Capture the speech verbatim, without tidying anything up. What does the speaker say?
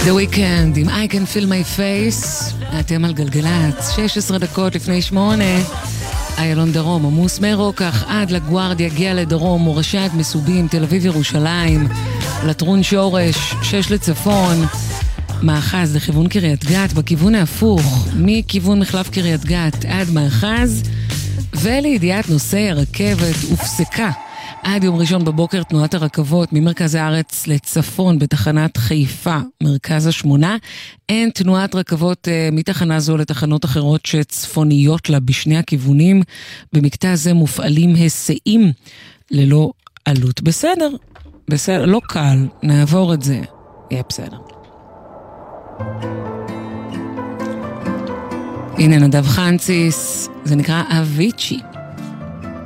The Weekend עם I Can Feel My Face. אתם על גלגלת, שש עשרה דקות לפני שמונה. איילון דרום, עמוס מרוקח עד לגוארדיה, הגיע לדרום, מורשת מסובים, תל אביב ירושלים, לטרון שורש, שש לצפון, מאחז לכיוון קריית גת, בכיוון ההפוך, מכיוון מחלף קריית גת עד מאחז, ולידיעת נושאי הרכבת הופסקה. עד יום ראשון בבוקר תנועת הרכבות ממרכז הארץ לצפון בתחנת חיפה, מרכז השמונה. אין תנועת רכבות אה, מתחנה זו לתחנות אחרות שצפוניות לה בשני הכיוונים. במקטע זה מופעלים היסעים ללא עלות. בסדר, בסדר, לא קל, נעבור את זה, יהיה בסדר. הנה נדב חנציס, זה נקרא אביצ'י.